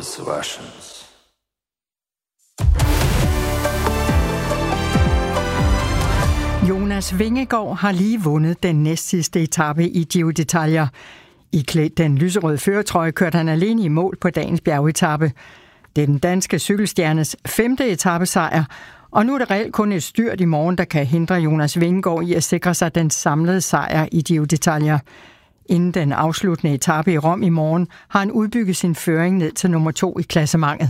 ruthless Russians. Jonas Vingegaard har lige vundet den næstsidste etape i Giro d'Italia. Iklædt den lyserøde førertrøje kørte han alene i mål på dagens bjergetape. Det er den danske cykelstjernes 5. etapesejr, og nu er det reelt kun et styrt i morgen, der kan hindre Jonas Vingegaard i at sikre sig den samlede sejr i Giro d'Italia. Inden den afsluttende etape i Rom i morgen, har han udbygget sin føring ned til nummer 2 i klassementet.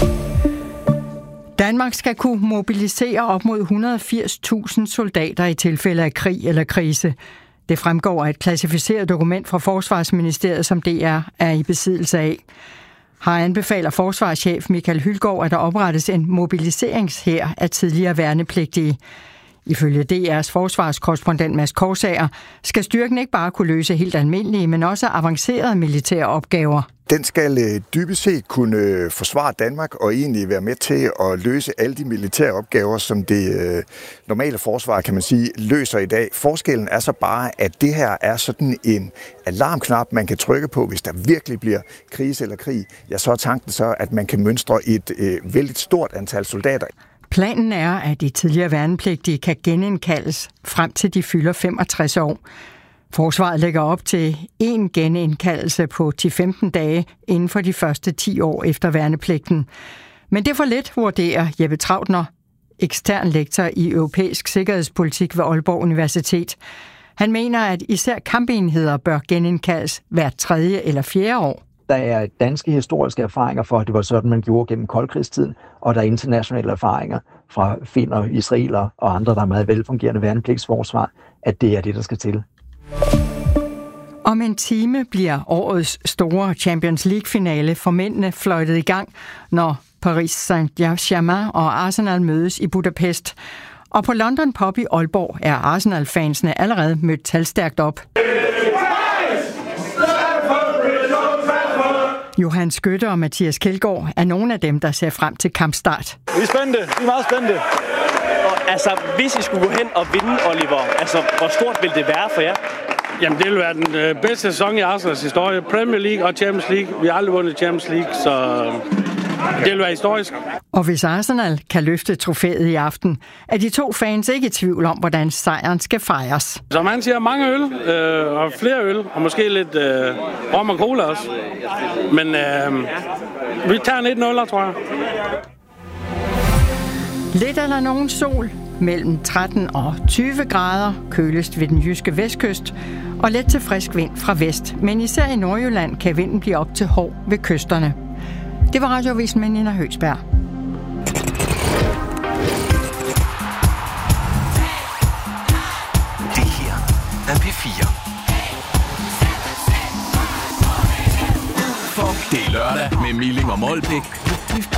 Danmark skal kunne mobilisere op mod 180.000 soldater i tilfælde af krig eller krise. Det fremgår af et klassificeret dokument fra Forsvarsministeriet, som DR er i besiddelse af. Her anbefaler forsvarschef Michael Hylgaard, at der oprettes en mobiliseringshær af tidligere værnepligtige. Ifølge DR's forsvarskorrespondent Mads Korsager skal styrken ikke bare kunne løse helt almindelige, men også avancerede militære opgaver. Den skal dybest set kunne forsvare Danmark og egentlig være med til at løse alle de militære opgaver, som det normale forsvar, kan man sige, løser i dag. Forskellen er så bare, at det her er sådan en alarmknap, man kan trykke på, hvis der virkelig bliver krise eller krig. Ja, så er tanken så, at man kan mønstre et vældig stort antal soldater. Planen er, at de tidligere værnepligtige kan genindkaldes frem til de fylder 65 år. Forsvaret lægger op til en genindkaldelse på 10-15 dage inden for de første 10 år efter værnepligten. Men det er for lidt, vurderer Jeppe Trautner, ekstern lektor i europæisk sikkerhedspolitik ved Aalborg Universitet. Han mener, at især kampenheder bør genindkaldes hvert 3. eller 4. år. Der er danske historiske erfaringer for, at det var sådan, man gjorde gennem koldkrigstiden, og der er internationale erfaringer fra finner, israeler og andre, der er meget velfungerende værnepligtsforsvar, at det er det, der skal til. Om en time bliver årets store Champions League-finale for mændene fløjtet i gang, når Paris Saint-Germain og Arsenal mødes i Budapest. Og på London Pub i Aalborg er Arsenal-fansene allerede mødt talstærkt op. Johan Skytte og Mathias Kjeldgaard er nogle af dem, der ser frem til kampstart. Vi er spændte. Vi er meget spændte. Og altså, hvis I skulle gå hen og vinde, Oliver, altså, hvor stort vil det være for jer? Jamen, det vil være den bedste sæson i Arsenals historie. Premier League og Champions League. Vi har aldrig vundet Champions League, så det vil være historisk. Og hvis Arsenal kan løfte trofæet i aften, er de to fans ikke i tvivl om, hvordan sejren skal fejres. Som han siger, mange øl og flere øl, og måske lidt rom og cola også. Men vi tager en 1-0, tror jeg. Lidt eller nogen sol, mellem 13 og 20 grader, køligst ved den jyske vestkyst, og let til frisk vind fra vest. Men især i Nordjylland kan vinden blive op til hård ved kysterne. Det var Radioavisen med Nina Høgsberg. Det her er P4. Det er lørdag med Milling og Molbæk.